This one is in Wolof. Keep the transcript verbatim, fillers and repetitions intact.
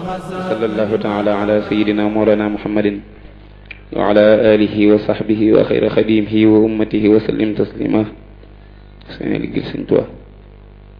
sallallahu taala ala sayidina mawlana muhammadin wa ala alihi wa sahbihi wa xayra xadimihi wa ummatihi wa sallim taslima seen liggéey Sëñ Tuubaa